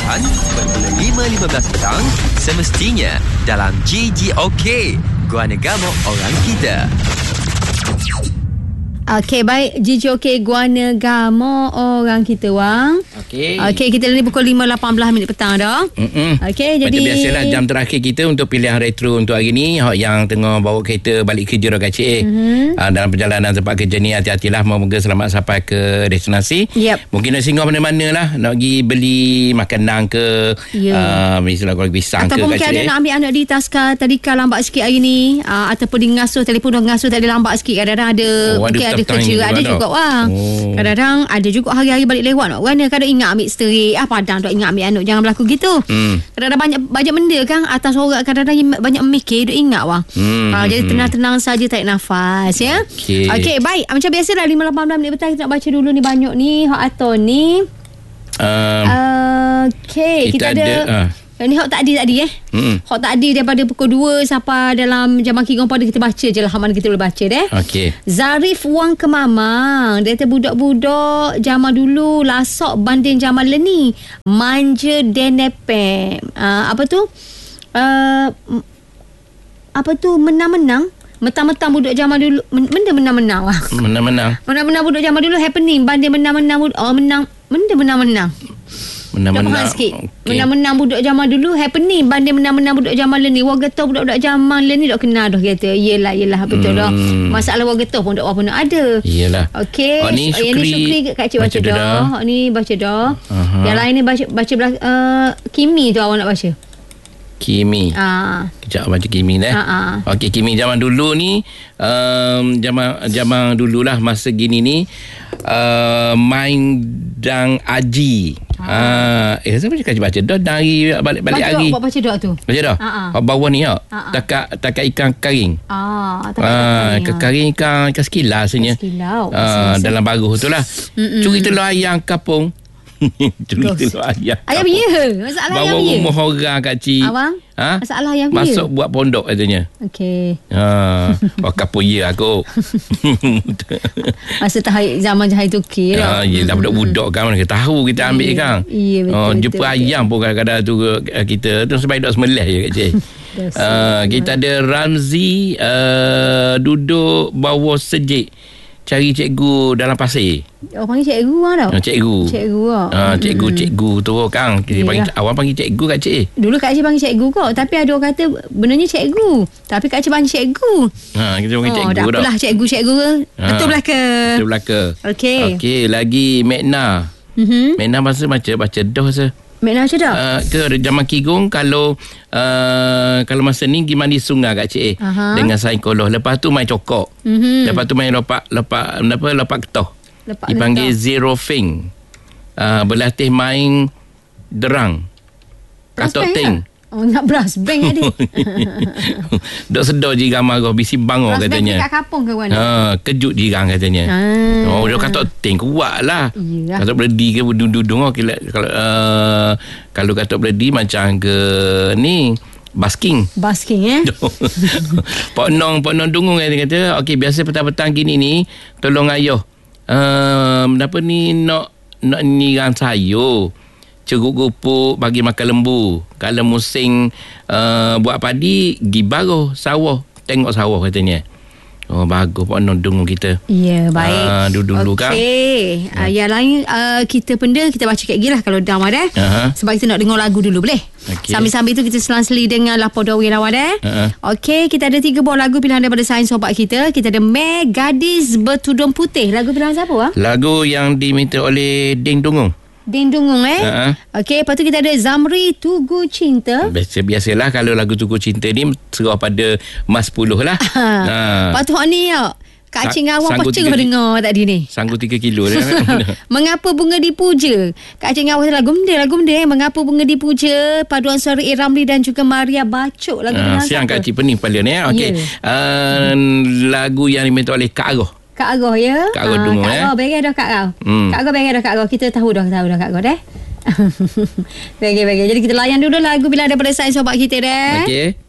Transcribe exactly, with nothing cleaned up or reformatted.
Pilihan bermula lima lima belas petang semestinya dalam G G O K, Gua Negamo Orang Kita. Okey, baik. G G O K Gua Negamo Orang Kita, Wang. Okey. Okey, kita ni pukul lima lapan belas minit petang dah. Mm-mm. Okey, jadi macam biasalah jam terakhir kita untuk pilihan retro untuk hari ni. Hak yang tengah bawa kereta balik kerja dah kacik. Mm-hmm. Uh, dalam perjalanan tempat kerja ni hati-hatilah, moga selamat sampai ke destinasi. Yep. Mungkin nak singgah mana-mana lah, nak pergi beli makanan ke, yeah. uh, misalnya kalau pisang ataupun ke mungkin kacik. ada nak ambil anak di Taska tadika lambat sikit hari ni, uh, ataupun di ngasuh telefon dah ngasuh tadi lambat sikit, kadang-kadang ada Oh, mungkin ada ada kerja, ada juga wang. Oh. Kadang-kadang ada juga hari-hari balik lewat nak kerana kadang ingat ambil sterik, ah padang dok ingat ambil anak, jangan berlaku gitu. Hmm. Kadang-kadang banyak banyak benda kan atas orang, kadang-kadang banyak memikir, dok ingat wang. Hmm. Uh, jadi tenang-tenang saja, tarik nafas ya. Okey, okay, baik. Macam biasalah lima lapan belas minit petang kita nak baca dulu ni banyak ni hak aton ni. Um, uh, Okey, kita, kita ada, ada uh. Ni hak tadi tadi eh. Hmm. Hak tadi daripada pukul dua sampai dalam jam Kigong pada kita baca je lah hak mana kita boleh baca deh. Okey. Zarif Wang Kemamang, dia kata budak-budak zaman dulu lasok banding zaman leni. Manja denepem. Uh, apa tu? Uh, apa tu menang-menang? Mentang-mentang budak zaman dulu benda menang-menang lah. Menang-menang. Menang-menang budak zaman dulu happening banding menang-menang budak oh menang benda menang-menang. Menang-menang sikit. Okay. Menang-menang budak zaman dulu happening banding menang-menang budak zaman ni. Wang getah budak-budak zaman ni dak kenal dah kata. Yelah yelah betul hmm. dah. Masalah wang getah pun dak apa nak ada. Iyalah. Okey. Oh, ni Syukri, oh, ni Syukri Kak Cik baca, baca dah. dah. Hak ni baca dah. Uh-huh. Yang lain ni baca baca uh, Kimi tu awak nak baca. Kimi. Ah. Kejap baca Kimi dah. Ah. Okey, Kimi zaman dulu ni um, zaman zaman dululah masa gini ni uh, main dang aji. Ah, eh saya baca baca dah dari balik-balik baca hari. Baca baca dah tu. Baca dah. Ha bawah ni ya. Takat takat ikan karing. Ah, takat ah, ikan karing ikan ikan sekilau sebenarnya. Sekilau. Ah, dalam baruh tu lah. Curi telur ayam kapung. Curi telur ayam. Ayam ya. Masalah ayam ya. Bawa rumah orang Kak Cik. Abang? Ha? Masalah ayam ya. Masuk buat pondok katanya. Okey. Ha, oh kapung ya aku. Masa tahun zaman jahil tu okey lah. Ha, yelah budak-budak kan mana kita tahu kita ambil yeah. kan. Iya betul. Oh, jumpa betul, ayam betul. Pun kadang-kadang tu kita tu sebaik dok semelih je Kak Cik. uh, kita ada Ramzi uh, duduk bawah sejik cari cikgu dalam pasir. Oh, panggil cikgu lah tau. Oh, cikgu. Cikgu lah. Uh, cikgu, hmm. cikgu tu kan. Kita yeah. panggil, awak panggil cikgu Kak Cik. Dulu Kak Cik panggil cikgu kok. Tapi ada orang kata benarnya cikgu. Tapi Kak Cik panggil cikgu. Ha, kita panggil oh, cikgu dah. Oh, dah cikgu-cikgu. Ha. Betul belaka. Betul belaka. Okey. Okey, lagi Mekna. Mm-hmm. Mekna masa baca, baca dah se. Mekna macam dah? Uh, ke zaman Kigong kalau uh, kalau masa ni pergi mandi sungai Kak Cik uh-huh. dengan saing koloh. Lepas tu main cokok. Mm-hmm. Lepas tu main lopak lopak apa lopak ketoh. Dipanggil letah. Zero Fing. Uh, berlatih main derang. Katok ting. Oh, nak brass bang tadi. Dok sedar jiran marah bisi bangor brass katanya. Brass bang kat kampung ke mana? Ha, kejut jiran katanya. Ah. Oh, dia katok ting kuat lah. Yeah. Katok berdi ke dudung-dudung okay, kalau uh, kalau katok berdi macam ke ni basking. Basking eh. Pak Nong, Pak Nong dungung dia kata, okey biasa petang-petang gini ni tolong ayah. Um, apa ni nak nak nyiram sayur. Ceruk gupuk bagi makan lembu. Kalau musim uh, buat padi, pergi baruh sawah. Tengok sawah katanya. Oh bagus Pak Non dengung kita. Ya yeah, baik. Uh, dulu-dulu okay. kan. Okey. Uh, yeah. Yang lain uh, kita penda kita baca kat gila kalau dah ada. Uh-huh. Sebab kita nak dengar lagu dulu boleh? Okay. Sambil-sambil tu kita selang-seli dengan lapor dawi lawan eh. Uh-huh. Okey, kita ada tiga buah lagu pilihan daripada sains sobat kita. Kita ada Meg Gadis Bertudung Putih. Lagu pilihan siapa ah? Lagu yang diminta oleh Ding Dungung. Ding Dungung eh. Uh-huh. Okey, lepas tu kita ada Zamri Tugu Cinta. Biasa-biasalah kalau lagu Tugu Cinta ni serah pada Mas sepuluh lah. Ha. Lepas tu ni ya. Kak Cik Ngawang apa cerah dengar tadi ni? Sanggup tiga kilo dah. Mengapa bunga dipuja? Kak Cik Ngawang lagu benda, lagu benda eh. Mengapa bunga dipuja? Paduan suara A. Ramli dan juga Maria Bacok. Lagu uh, siang Kak Cik pening kepala ni. Okey. Yeah. Uh, lagu yang diminta oleh Kak Aroh. Kak Aroh ya. Kak Aroh dengar eh. Kak Aroh beres dah Kak Aroh. Hmm. Kak Aroh beres dah Kak Aroh. Kita tahu dah tahu dah Kak Aroh dah. Baik baik. Jadi kita layan dulu lagu bila daripada sains sobat kita dah. Okey.